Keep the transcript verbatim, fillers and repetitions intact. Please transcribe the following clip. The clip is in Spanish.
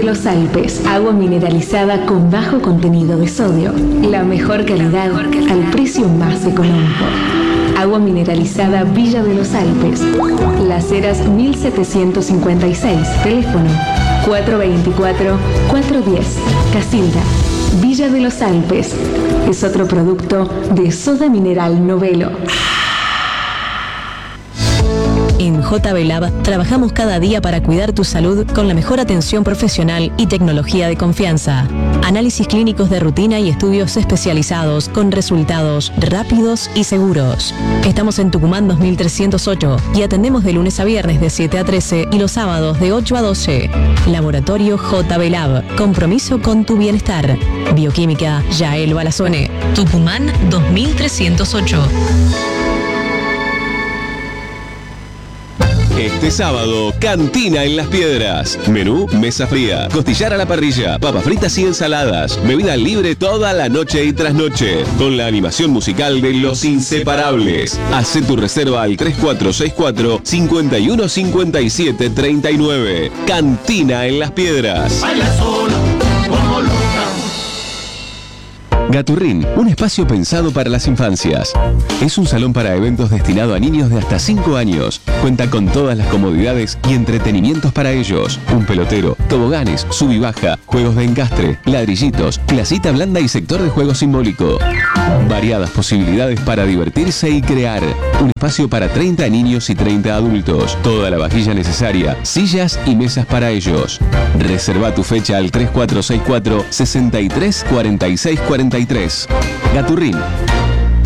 los Alpes, agua mineralizada con bajo contenido de sodio. La mejor calidad al precio más económico. Agua mineralizada Villa de los Alpes. Las Heras mil setecientos cincuenta y seis. Teléfono cuatro veinticuatro, cuatro diez. Casilda. Villa de los Alpes. Es otro producto de Soda Mineral Novelo. En J B Lab trabajamos cada día para cuidar tu salud con la mejor atención profesional y tecnología de confianza. Análisis clínicos de rutina y estudios especializados con resultados rápidos y seguros. Estamos en Tucumán dos mil trescientos ocho y atendemos de lunes a viernes de siete a trece y los sábados de ocho a doce. Laboratorio J B Lab. Compromiso con tu bienestar. Bioquímica Yael Balazone. Tucumán dos mil trescientos ocho. Este sábado, Cantina en Las Piedras. Menú, mesa fría, costillar a la parrilla, papas fritas y ensaladas. Bebida libre toda la noche y trasnoche. Con la animación musical de Los Inseparables. Hacé tu reserva al tres cuatro seis cuatro, cinco uno cinco siete tres nueve. Cantina en Las Piedras. Baila sola, como loca. Gaturrín, un espacio pensado para las infancias. Es un salón para eventos destinado a niños de hasta cinco años. Cuenta con todas las comodidades y entretenimientos para ellos. Un pelotero, toboganes, sub y baja, juegos de encastre, ladrillitos, placita blanda y sector de juego simbólico. Variadas posibilidades para divertirse y crear. Un espacio para treinta niños y treinta adultos. Toda la vajilla necesaria, sillas y mesas para ellos. Reserva tu fecha al tres cuatro seis cuatro, sesenta y tres cuarenta y seis cuarenta y tres. Gaturrín,